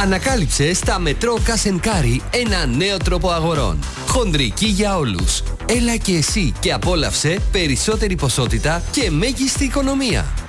Ανακάλυψε στα Μετρό Cash & Carry ένα νέο τρόπο αγορών. Χονδρική για όλους. Έλα και εσύ και απόλαυσε περισσότερη ποσότητα και μέγιστη οικονομία.